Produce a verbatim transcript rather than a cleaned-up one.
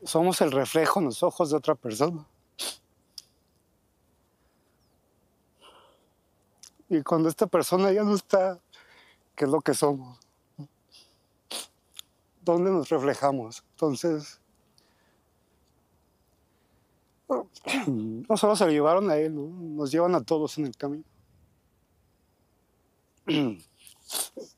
Somos el reflejo en los ojos de otra persona. Y cuando esta persona ya no está, ¿qué es lo que somos? ¿Dónde nos reflejamos? Entonces, no solo se lo llevaron a él, ¿no? Nos llevan a todos en el camino.